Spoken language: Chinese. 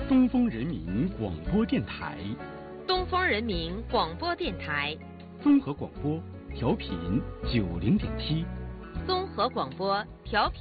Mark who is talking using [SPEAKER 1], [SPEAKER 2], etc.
[SPEAKER 1] 东风人民广播电台，
[SPEAKER 2] 东风人民广播电台，
[SPEAKER 1] 综合广播调频90.7，
[SPEAKER 2] 综合广播调频。